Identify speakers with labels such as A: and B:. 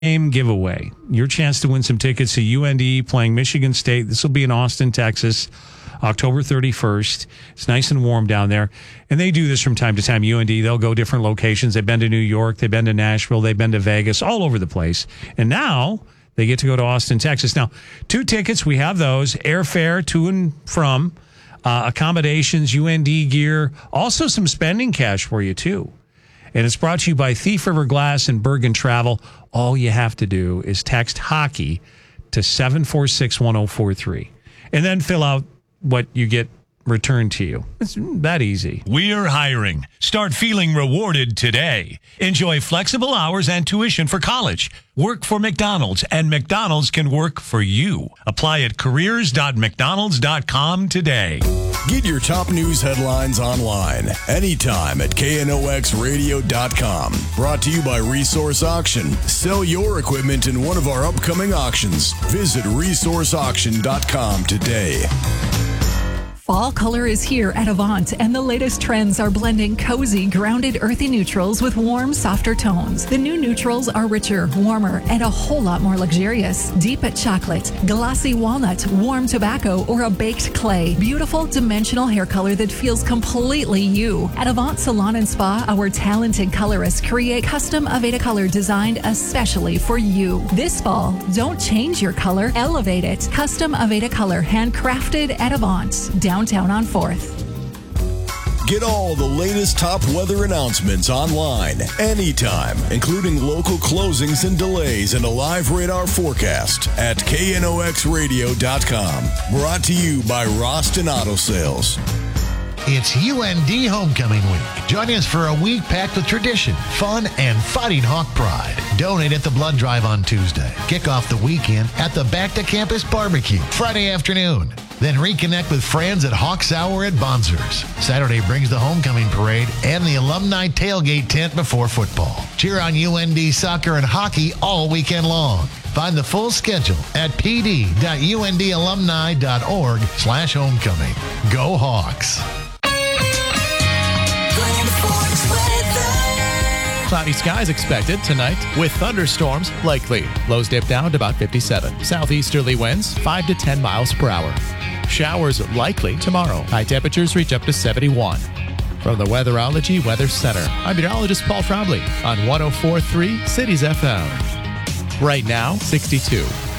A: game giveaway. Your chance to win some tickets to UND playing Michigan State. This will be in Austin, Texas, October 31st. It's nice and warm down there. And they do this from time to time. UND, they'll go different locations. They've been to New York. They've been to Nashville. They've been to Vegas, all over the place. And now they get to go to Austin, Texas. Now, 2 tickets, we have those. Airfare to and from, accommodations, UND gear, also some spending cash for you, too. And it's brought to you by Thief River Glass and Bergen Travel. All you have to do is text hockey to 746-1043 and then fill out what you get returned to you. It's that easy.
B: We're hiring. Start feeling rewarded today. Enjoy flexible hours and tuition for college. Work for McDonald's, and McDonald's can work for you. Apply at careers.mcdonalds.com today.
C: Get your top news headlines online anytime at knoxradio.com. Brought to you by Resource Auction. Sell your equipment in one of our upcoming auctions. Visit resourceauction.com today.
D: Fall color is here at Avant, and the latest trends are blending cozy, grounded, earthy neutrals with warm, softer tones. The new neutrals are richer, warmer, and a whole lot more luxurious. Deep at chocolate, glossy walnut, warm tobacco, or a baked clay. Beautiful, dimensional hair color that feels completely you. At Avant Salon and Spa, our talented colorists create custom Aveda color designed especially for you. This fall, don't change your color, elevate it. Custom Aveda color, handcrafted at Avant. Downtown on 4th.
C: Get all the latest top weather announcements online anytime, including local closings and delays and a live radar forecast at knoxradio.com. Brought to you by Roston Auto Sales.
E: It's UND Homecoming Week. Join us for a week packed with tradition, fun, and Fighting Hawk pride. Donate at the blood drive on Tuesday. Kick off the weekend at the Back to Campus Barbecue Friday afternoon. Then reconnect with friends at Hawks Hour at Bonzers. Saturday brings the homecoming parade and the alumni tailgate tent before football. Cheer on UND soccer and hockey all weekend long. Find the full schedule at pd.undalumni.org/homecoming. Go Hawks.
F: Cloudy skies expected tonight with thunderstorms likely. Lows dip down to about 57. Southeasterly winds 5 to 10 miles per hour. Showers likely tomorrow. High temperatures reach up to 71. From the Weatherology Weather Center, I'm meteorologist Paul Trombley on 104.3 Cities FM. Right now, 62.